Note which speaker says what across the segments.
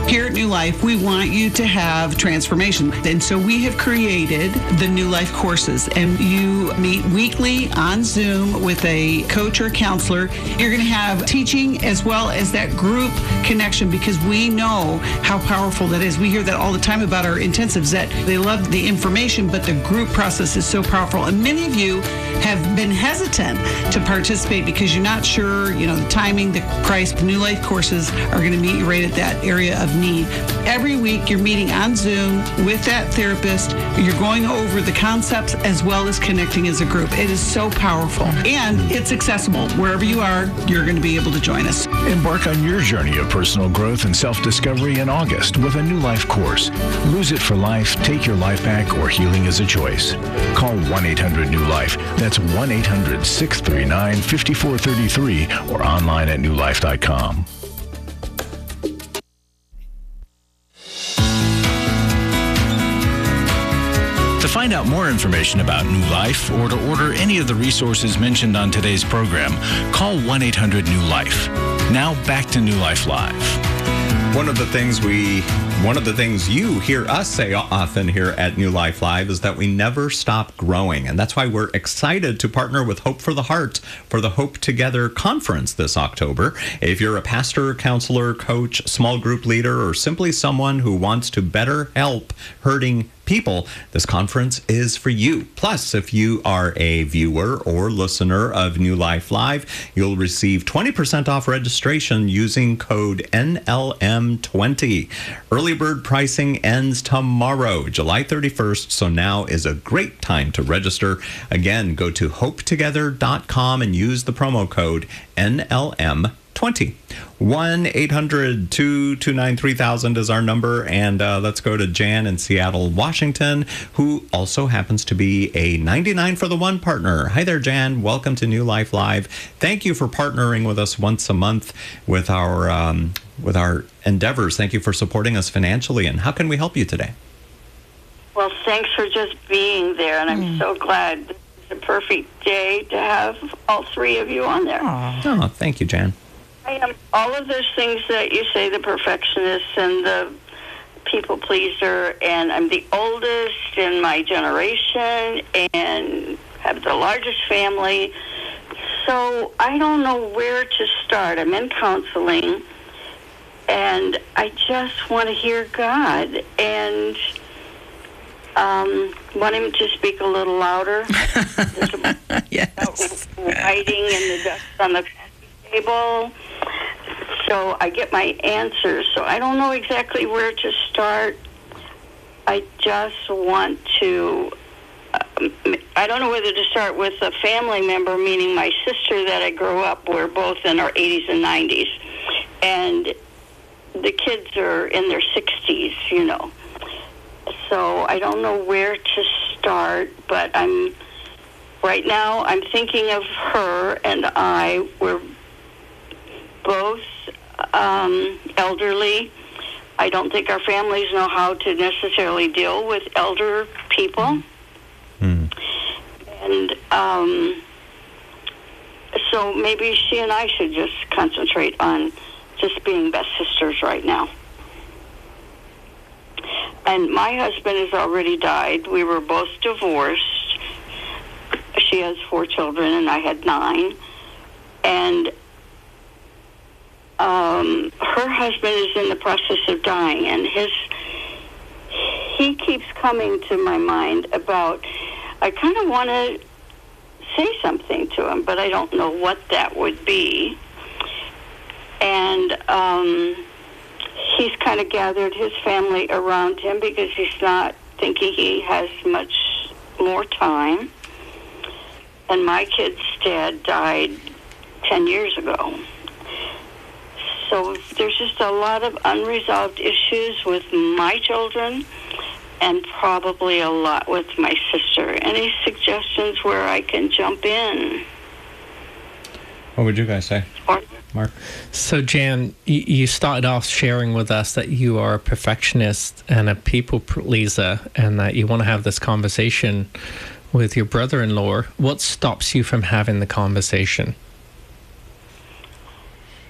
Speaker 1: Here at New Life, we want you to have transformation. And so we have created the New Life courses, and you meet weekly on Zoom with a coach or counselor. You're going to have teaching as well as that group connection, because we know how powerful that is. We hear that all the time about our intensives, that they love the information, but the group process is so powerful. And many of you have been hesitant to participate because you're not sure, the timing, the price. The New Life courses are going to meet you right at that area of need. Every week you're meeting on Zoom with that therapist. You're going over the concepts as well as connecting as a group. It is so powerful, and it's accessible. Wherever you are, you're going to be able to join us.
Speaker 2: Embark on your journey of personal growth and self-discovery in August with a New Life course. Lose it for life, take your life back, or healing is a choice. Call 1-800-NEW-LIFE. That's 1-800-639-5433 or online at newlife.com.
Speaker 3: To find out more information about New Life or to order any of the resources mentioned on today's program, call 1-800-NEW-LIFE. Now back to New Life Live.
Speaker 4: One of the things you hear us say often here at New Life Live is that we never stop growing. And that's why we're excited to partner with Hope for the Heart for the Hope Together conference this October. If you're a pastor, counselor, coach, small group leader, or simply someone who wants to better help hurting people, this conference is for you. Plus, if you are a viewer or listener of New Life Live, you'll receive 20% off registration using code NLM20. Early bird pricing ends tomorrow, July 31st, so now is a great time to register. Again, go to hopetogether.com and use the promo code NLM20. 1-800-229-3000 is our number. And let's go to Jan in Seattle, Washington, who also happens to be a 99 for the One partner. Hi there, Jan. Welcome to New Life Live. Thank you for partnering with us once a month with our endeavors. Thank you for supporting us financially. And how can we help you today?
Speaker 5: Well, thanks for just being there. And I'm so glad. This is a perfect day to have all three of you on there.
Speaker 4: Oh, thank you, Jan.
Speaker 5: I am all of those things that you say, the perfectionist and the people pleaser, and I'm the oldest in my generation and have the largest family. So I don't know where to start. I'm in counseling, and I just want to hear God and want him to speak a little louder. There's
Speaker 1: Yes.
Speaker 5: writing in the dust on the coffee table. So I get my answers. So I don't know exactly where to start. I just want to, I don't know whether to start with a family member, meaning my sister that I grew up, we're both in our 80s and 90s. And the kids are in their 60s, So I don't know where to start, but right now I'm thinking of her and we're both elderly. I don't think our families know how to necessarily deal with elder people. And so maybe she and I should just concentrate on just being best sisters right now. And my husband has already died. We were both divorced. She has 4 children, and I had 9. And her husband is in the process of dying, and he keeps coming to my mind about, I kind of want to say something to him, but I don't know what that would be. And he's kind of gathered his family around him because he's not thinking he has much more time. And my kid's dad died 10 years ago. So there's just a lot of unresolved issues with my children and probably a lot with my sister. Any suggestions where I can jump in?
Speaker 4: What would you guys say? Mark?
Speaker 6: So, Jan, you started off sharing with us that you are a perfectionist and a people pleaser and that you want to have this conversation with your brother-in-law. What stops you from having the conversation?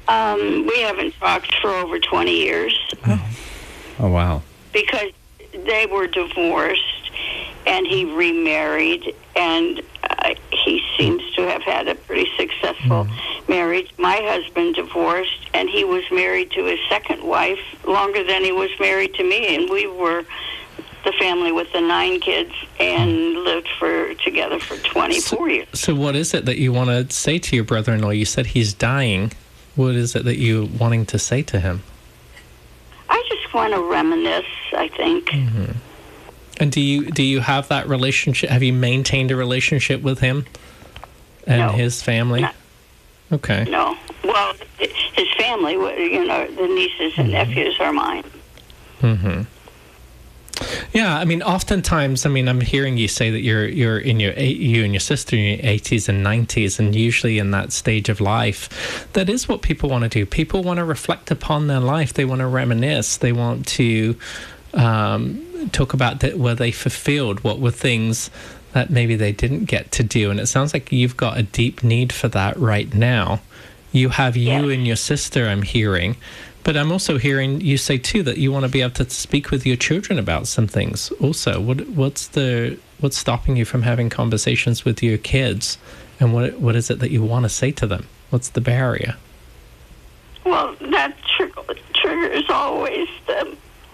Speaker 5: We haven't talked for over 20 years.
Speaker 4: Oh, wow.
Speaker 5: Because they were divorced, and he remarried, and he seems to have had a pretty successful marriage. My husband divorced, and he was married to his second wife longer than he was married to me, and we were the family with the 9 kids and lived together for 24 years.
Speaker 6: So what is it that you want to say to your brother-in-law? You said he's dying. What is it that you're wanting to say to him?
Speaker 5: I just want to reminisce, I think.
Speaker 6: Mm-hmm. And do you have that relationship? Have you maintained a relationship with him and his family?
Speaker 5: No.
Speaker 6: Okay.
Speaker 5: No. Well, his family, the nieces and nephews are mine.
Speaker 6: Mm-hmm. Yeah, I mean, oftentimes, I'm hearing you say that you're in you and your sister in your 80s and 90s, and usually in that stage of life, that is what people want to do. People want to reflect upon their life. They want to reminisce. They want to talk about were they fulfilled, what were things that maybe they didn't get to do. And it sounds like you've got a deep need for that right now. You have you and your sister, I'm hearing. But I'm also hearing you say, too, that you want to be able to speak with your children about some things also. What's stopping you from having conversations with your kids? And what is it that you want to say to them? What's the barrier?
Speaker 5: Well, that triggers always the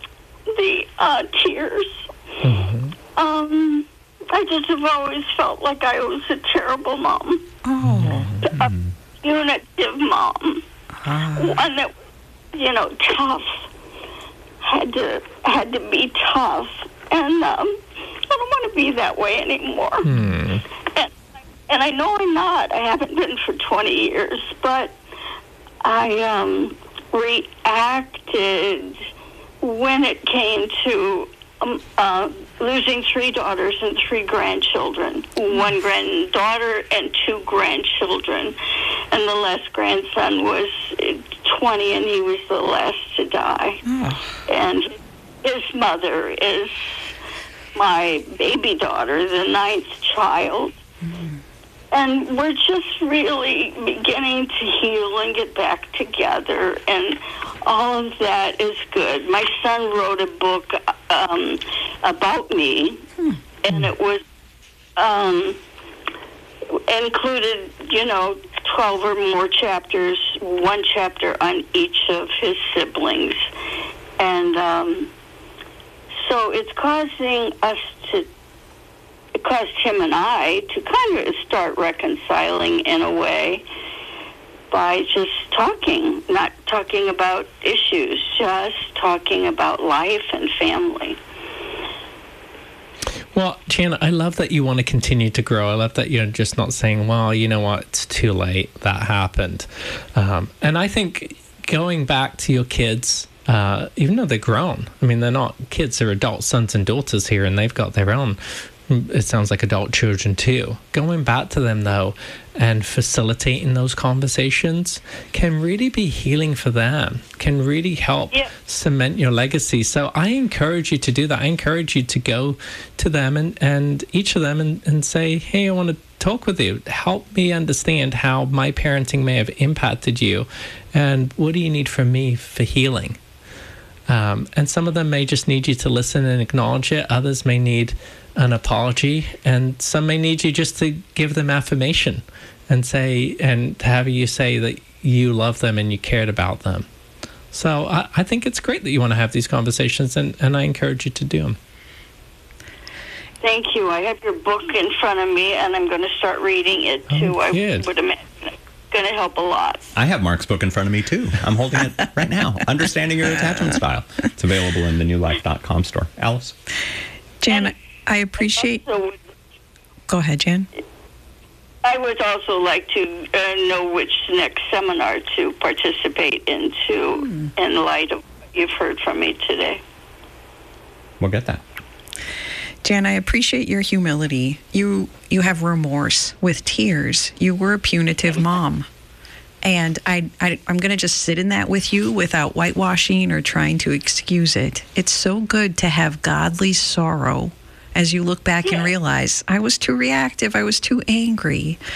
Speaker 5: tears.
Speaker 6: Mm-hmm.
Speaker 5: I just have always felt like I was a terrible mom.
Speaker 7: Oh.
Speaker 5: A punitive mom. One that tough, had to be tough, and I don't want to be that way anymore. And I know I'm not. I haven't been for 20 years, but I reacted when it came to losing 3 daughters and 3 grandchildren, 1 granddaughter and 2 grandchildren, and the last grandson was 20, and he was the last to die. And his mother is my baby daughter, the 9th child. And we're just really beginning to heal and get back together, and all of that is good. My son wrote a book about me, and it was included, 12 or more chapters, 1 chapter on each of his siblings. And so it's causing it caused him and I to kind of start reconciling in a way by just talking, not talking about issues, just talking about life and family.
Speaker 6: Well, Jan, I love that you want to continue to grow. I love that you're just not saying, well, you know what, it's too late, that happened. And I think going back to your kids, even though they're grown, they're not kids, they're adult sons and daughters here, and they've got their own, it sounds like, adult children too. Going back to them, though, and facilitating those conversations can really be healing for them, can really help cement your legacy. So I encourage you to do that. I encourage you to go to them and each of them and say, hey, I want to talk with you. Help me understand how my parenting may have impacted you, and what do you need from me for healing? And some of them may just need you to listen and acknowledge it. Others may need an apology, and some may need you just to give them affirmation and have you say that you love them and you cared about them. So I think it's great that you want to have these conversations, and I encourage you to do them.
Speaker 5: Thank you. I have your book in front of me, and I'm going to start reading it too.
Speaker 6: Oh, good.
Speaker 5: I would imagine it's going to help a lot.
Speaker 4: I have Mark's book in front of me too. I'm holding it right now. Understanding Your Attachment Style. It's available in the newlife.com store. Alice?
Speaker 7: Jan, I appreciate... Go ahead, Jan.
Speaker 5: I would also like to know which next seminar to participate into in light of what you've heard from me today.
Speaker 4: We'll get that.
Speaker 7: Jan, I appreciate your humility. You have remorse with tears. You were a punitive mom. And I'm going to just sit in that with you without whitewashing or trying to excuse it. It's so good to have godly sorrow as you look back and realize, I was too reactive, I was too angry.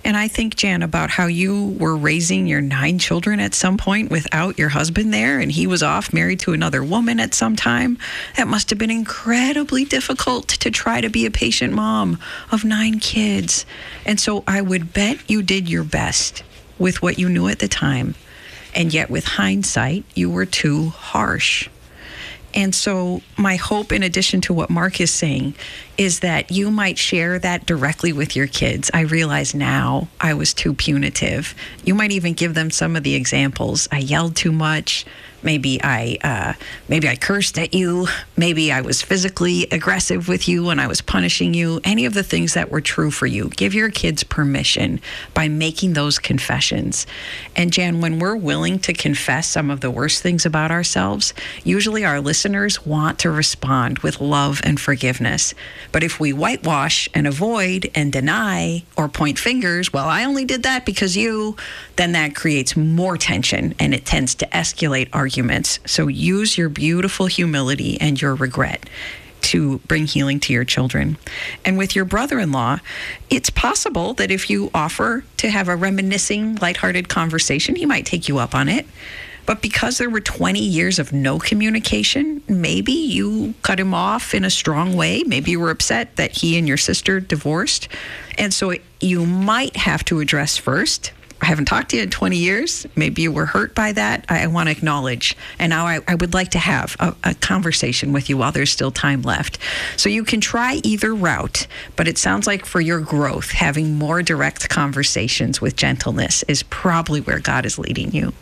Speaker 7: And I think, Jan, about how you were raising your 9 children at some point without your husband there, and he was off married to another woman at some time. That must have been incredibly difficult to try to be a patient mom of 9 kids. And so I would bet you did your best with what you knew at the time. And yet with hindsight, you were too harsh. And so my hope, in addition to what Mark is saying, is that you might share that directly with your kids. I realize now I was too punitive. You might even give them some of the examples. I yelled too much. Maybe I cursed at you. Maybe I was physically aggressive with you when I was punishing you. Any of the things that were true for you. Give your kids permission by making those confessions. And Jan, when we're willing to confess some of the worst things about ourselves, usually our listeners want to respond with love and forgiveness. But if we whitewash and avoid and deny or point fingers, well, I only did that because you, then that creates more tension and it tends to escalate arguments. So use your beautiful humility and your regret to bring healing to your children. And with your brother-in-law, it's possible that if you offer to have a reminiscing, lighthearted conversation, he might take you up on it. But because there were 20 years of no communication, maybe you cut him off in a strong way. Maybe you were upset that he and your sister divorced. And so you might have to address first, I haven't talked to you in 20 years. Maybe you were hurt by that. I want to acknowledge. And now I would like to have a conversation with you while there's still time left. So you can try either route, but it sounds like for your growth, having more direct conversations with gentleness is probably where God is leading you.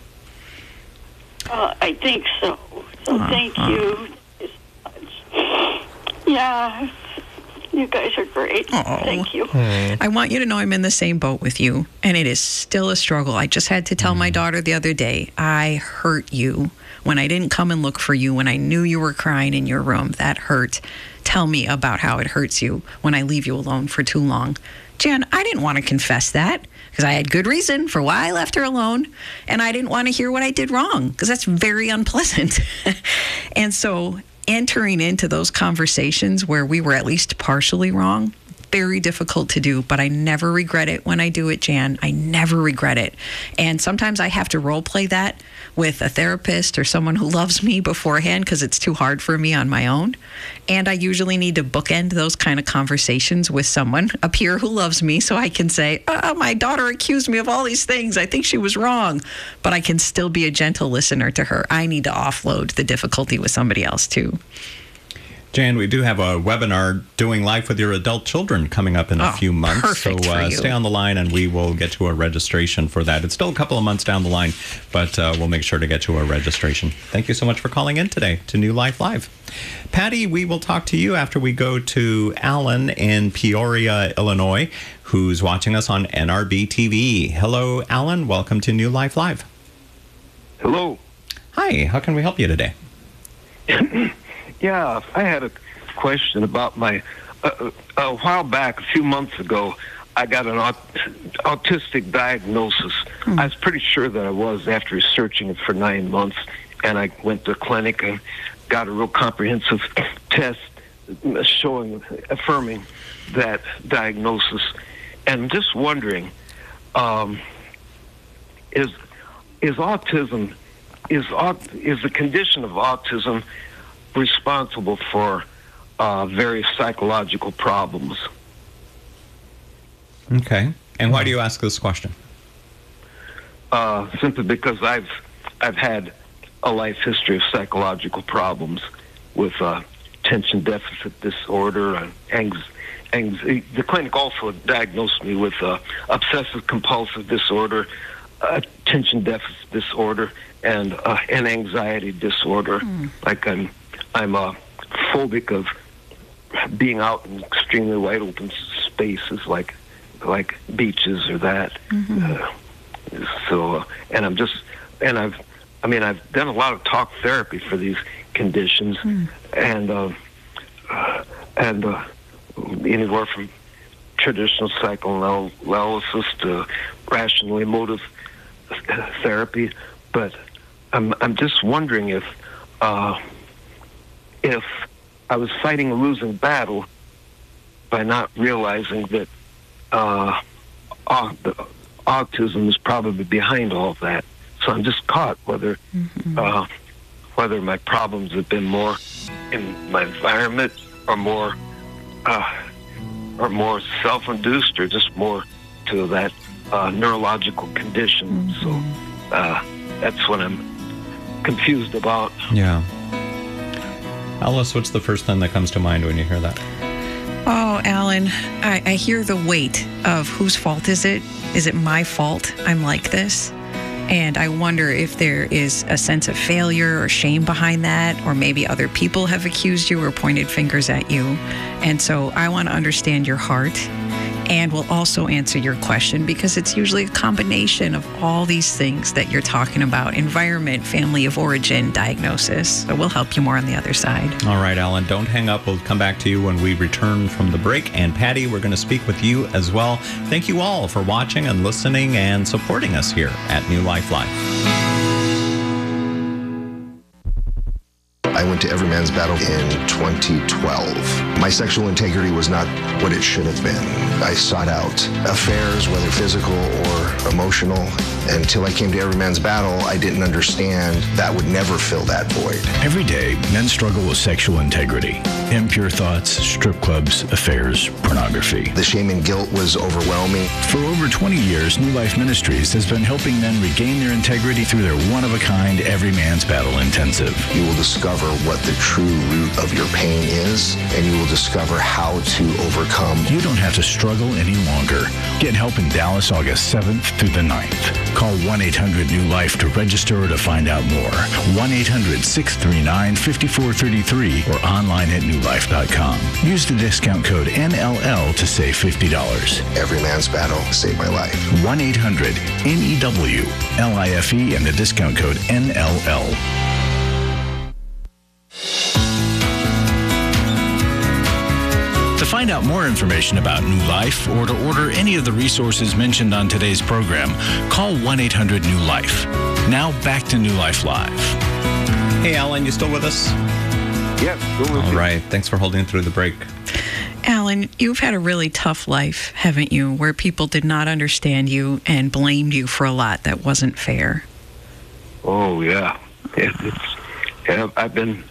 Speaker 5: I think so. So thank you. Yeah. You guys are great. Thank you.
Speaker 7: I want you to know I'm in the same boat with you, and it is still a struggle. I just had to tell my daughter the other day, I hurt you when I didn't come and look for you, when I knew you were crying in your room. That hurt. Tell me about how it hurts you when I leave you alone for too long. Jan, I didn't want to confess that because I had good reason for why I left her alone, and I didn't want to hear what I did wrong because that's very unpleasant. And so entering into those conversations where we were at least partially wrong, very difficult to do, but I never regret it when I do it, Jan. I never regret it. And sometimes I have to role play that with a therapist or someone who loves me beforehand because it's too hard for me on my own. And I usually need to bookend those kind of conversations with someone, a peer who loves me, so I can say, my daughter accused me of all these things. I think she was wrong. But I can still be a gentle listener to her. I need to offload the difficulty with somebody else too.
Speaker 4: Jan, we do have a webinar, Doing Life with Your Adult Children, coming up in a few months.
Speaker 7: Perfect
Speaker 4: so
Speaker 7: for you.
Speaker 4: Stay on the line and we will get to a registration for that. It's still a couple of months down the line, but we'll make sure to get to a registration. Thank you so much for calling in today to New Life Live. Patty, we will talk to you after we go to Alan in Peoria, Illinois, who's watching us on NRB TV. Hello, Alan. Welcome to New Life Live.
Speaker 8: Hello.
Speaker 4: Hi. How can we help you today?
Speaker 8: Yeah, I had a question about my, a while back, a few months ago, I got an autistic diagnosis. I was pretty sure that I was after researching it for 9 months, and I went to the clinic and got a real comprehensive test affirming that diagnosis. And I'm just wondering, is autism, is the condition of autism responsible for various psychological problems?
Speaker 4: Okay. And why do you ask this question?
Speaker 8: Simply because I've had a life history of psychological problems with attention deficit disorder and anxiety. The clinic also diagnosed me with obsessive compulsive disorder, attention deficit disorder, and an anxiety disorder. Like I'm phobic of being out in extremely wide open spaces like beaches or that. I've done a lot of talk therapy for these conditions, and anywhere from traditional psychoanalysis to rational emotive therapy. But I'm just wondering if I was fighting a losing battle by not realizing that the autism is probably behind all of that. So I'm just caught whether my problems have been more in my environment or more self-induced or just more to that neurological condition. So that's what I'm confused about.
Speaker 4: Yeah. Alice, what's the first thing that comes to mind when you hear that?
Speaker 7: Oh, Alan, I hear the weight of whose fault is it? Is it my fault I'm like this? And I wonder if there is a sense of failure or shame behind that, or maybe other people have accused you or pointed fingers at you. And so I want to understand your heart, and will also answer your question, because it's usually a combination of all these things that you're talking about: environment, family of origin, diagnosis. So we'll help you more on the other side.
Speaker 4: All right, Alan, don't hang up. We'll come back to you when we return from the break. And Patty, we're going to speak with you as well. Thank you all for watching and listening and supporting us here at New Life Live.
Speaker 9: I went to Every Man's Battle in 2012. My sexual integrity was not what it should have been. I sought out affairs, whether physical or emotional. Until I came to Every Man's Battle, I didn't understand that would never fill that void.
Speaker 2: Every day, men struggle with sexual integrity. Impure thoughts, strip clubs, affairs, pornography.
Speaker 9: The shame and guilt was overwhelming.
Speaker 2: For over 20 years, New Life Ministries has been helping men regain their integrity through their one-of-a-kind Every Man's Battle Intensive.
Speaker 9: You will discover what the true root of your pain is, and you will discover how to overcome.
Speaker 2: You don't have to struggle any longer. Get help in Dallas August 7th through the 9th. Call 1-800-NEW-LIFE to register or to find out more. 1-800-639-5433 or online at newlife.com. Use the discount code NLL to save $50.
Speaker 9: Every Man's Battle saved my life.
Speaker 2: 1-800-NEW-LIFE and the discount code NLL.
Speaker 3: To find out more information about New Life or to order any of the resources mentioned on today's program, call 1-800-NEW-LIFE. Now back to New Life Live.
Speaker 4: Hey, Alan, you still with us?
Speaker 8: Yes, still with
Speaker 4: All
Speaker 8: you.
Speaker 4: right. Thanks for holding through the break.
Speaker 7: Alan, you've had a really tough life, haven't you, where people did not understand you and blamed you for a lot that wasn't fair.
Speaker 8: Oh, yeah. I've been...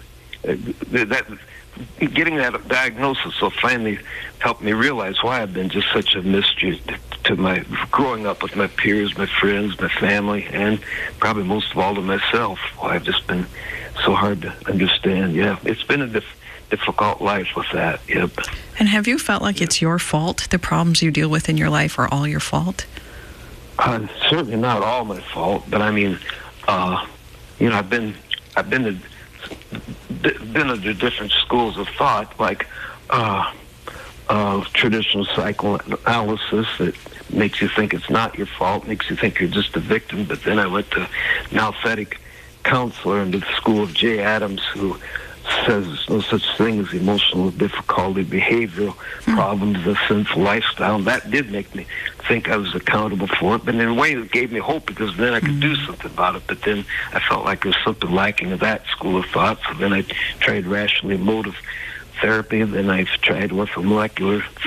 Speaker 8: Getting that diagnosis so finally helped me realize why I've been just such a mystery to my growing up with my peers, my friends, my family, and probably most of all to myself. Why I've just been so hard to understand. Yeah, it's been a difficult life with that. Yep.
Speaker 7: And have you felt like it's your fault? The problems you deal with in your life are all your fault?
Speaker 8: Certainly not all my fault, but I mean, I've been under different schools of thought, like traditional psychoanalysis that makes you think it's not your fault, makes you think you're just a victim. But then I went to an alphabetic counselor into the school of Jay Adams, who says there's no such thing as emotional difficulty, behavioral problems, a sinful lifestyle. And that did make me think I was accountable for it, but in a way it gave me hope, because then I could do something about it. But then I felt like there was something lacking in that school of thought, so then I tried rationally emotive therapy, and then I've tried orthomolecular